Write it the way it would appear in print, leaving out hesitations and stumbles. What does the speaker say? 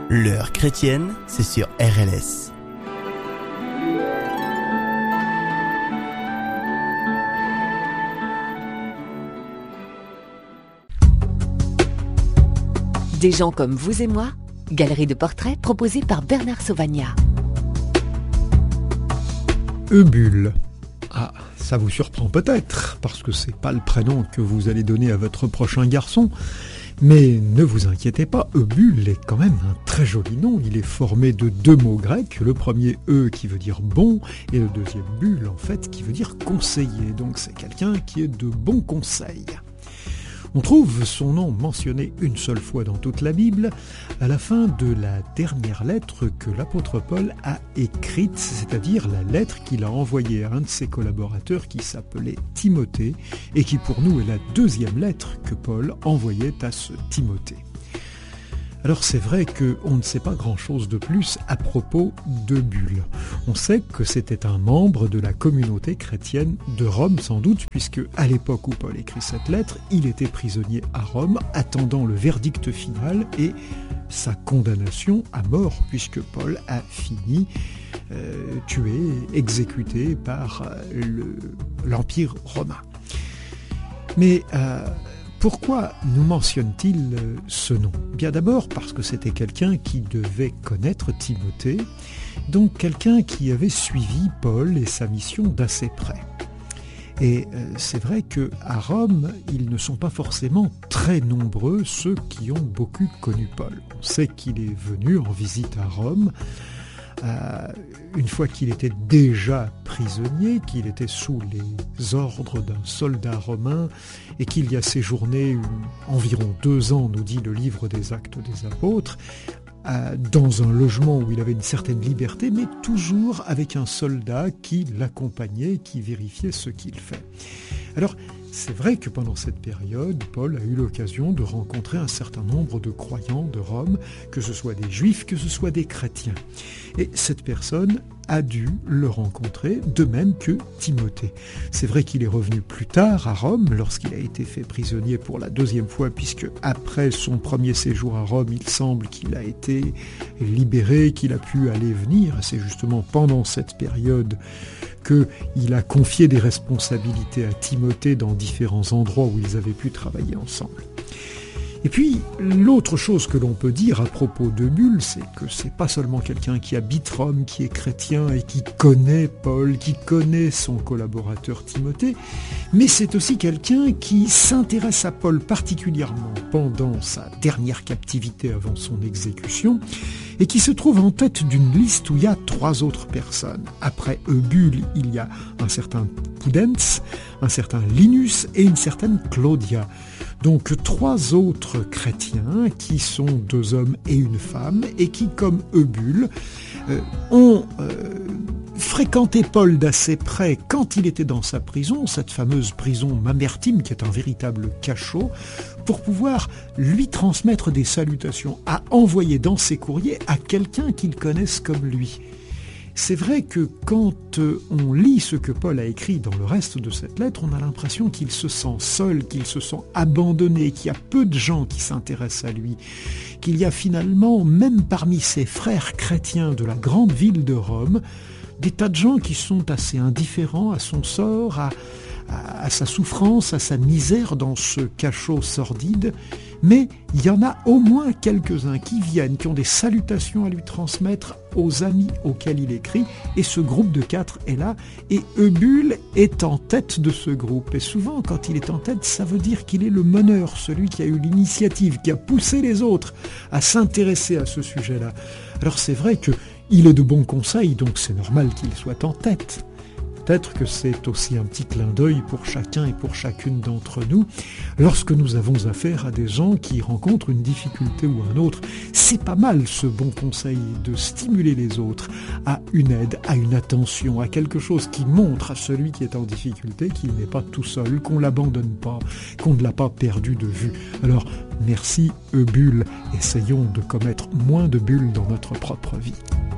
L'heure chrétienne, c'est sur RLS. Des gens comme vous et moi, galerie de portraits proposée par Bernard Sauvagnat. Eubule. Ah, ça vous surprend peut-être, parce que c'est pas le prénom que vous allez donner à votre prochain garçon. Mais ne vous inquiétez pas, Eubule est quand même un très joli nom. Il est formé de deux mots grecs, le premier E qui veut dire bon, et le deuxième bule en fait qui veut dire conseiller. Donc c'est quelqu'un qui est de bons conseils. On trouve son nom mentionné une seule fois dans toute la Bible, à la fin de la dernière lettre que l'apôtre Paul a écrite, c'est-à-dire la lettre qu'il a envoyée à un de ses collaborateurs qui s'appelait Timothée, et qui pour nous est la deuxième lettre que Paul envoyait à ce Timothée. Alors c'est vrai qu'on ne sait pas grand-chose de plus à propos d'Eubule. On sait que c'était un membre de la communauté chrétienne de Rome sans doute, puisque à l'époque où Paul écrit cette lettre, il était prisonnier à Rome, attendant le verdict final et sa condamnation à mort, puisque Paul a fini tué, exécuté par l'Empire romain. Mais pourquoi nous mentionne-t-il ce nom ? Bien d'abord parce que c'était quelqu'un qui devait connaître Timothée, donc quelqu'un qui avait suivi Paul et sa mission d'assez près. Et c'est vrai qu'à Rome, ils ne sont pas forcément très nombreux ceux qui ont beaucoup connu Paul. On sait qu'il est venu en visite à Rome, une fois qu'il était déjà prisonnier, qu'il était sous les ordres d'un soldat romain et qu'il y a séjourné environ 2 ans, nous dit le livre des Actes des Apôtres, dans un logement où il avait une certaine liberté, mais toujours avec un soldat qui l'accompagnait, qui vérifiait ce qu'il fait. Alors, c'est vrai que pendant cette période, Paul a eu l'occasion de rencontrer un certain nombre de croyants de Rome, que ce soit des juifs, que ce soit des chrétiens. Et cette personne a dû le rencontrer, de même que Timothée. C'est vrai qu'il est revenu plus tard à Rome, lorsqu'il a été fait prisonnier pour la 2e fois, puisque après son premier séjour à Rome, il semble qu'il a été libéré, qu'il a pu aller venir. C'est justement pendant cette période qu'il a confié des responsabilités à Timothée dans différents endroits où ils avaient pu travailler ensemble. Et puis, l'autre chose que l'on peut dire à propos d'Eubule, c'est que c'est pas seulement quelqu'un qui habite Rome, qui est chrétien et qui connaît Paul, qui connaît son collaborateur Timothée, mais c'est aussi quelqu'un qui s'intéresse à Paul particulièrement pendant sa dernière captivité avant son exécution, et qui se trouve en tête d'une liste où il y a 3 autres personnes. Après Eubule, il y a un certain Pudens, un certain Linus et une certaine Claudia. Donc 3 autres chrétiens qui sont 2 hommes et une femme et qui, comme Eubule, ont fréquenté Paul d'assez près quand il était dans sa prison, cette fameuse prison Mamertine qui est un véritable cachot, pour pouvoir lui transmettre des salutations à envoyer dans ses courriers à quelqu'un qu'ils connaissent comme lui. C'est vrai que quand on lit ce que Paul a écrit dans le reste de cette lettre, on a l'impression qu'il se sent seul, qu'il se sent abandonné, qu'il y a peu de gens qui s'intéressent à lui, qu'il y a finalement, même parmi ses frères chrétiens de la grande ville de Rome, des tas de gens qui sont assez indifférents à son sort, à sa souffrance, à sa misère dans ce cachot sordide. Mais il y en a au moins quelques-uns qui viennent, qui ont des salutations à lui transmettre aux amis auxquels il écrit, et ce groupe de 4 est là, et Eubule est en tête de ce groupe. Et souvent, quand il est en tête, ça veut dire qu'il est le meneur, celui qui a eu l'initiative, qui a poussé les autres à s'intéresser à ce sujet-là. Alors c'est vrai qu'il est de bons conseils, donc c'est normal qu'il soit en tête. Peut-être que c'est aussi un petit clin d'œil pour chacun et pour chacune d'entre nous. Lorsque nous avons affaire à des gens qui rencontrent une difficulté ou un autre, c'est pas mal ce bon conseil de stimuler les autres à une aide, à une attention, à quelque chose qui montre à celui qui est en difficulté qu'il n'est pas tout seul, qu'on l'abandonne pas, qu'on ne l'a pas perdu de vue. Alors, merci Eubule, essayons de commettre moins de bulles dans notre propre vie.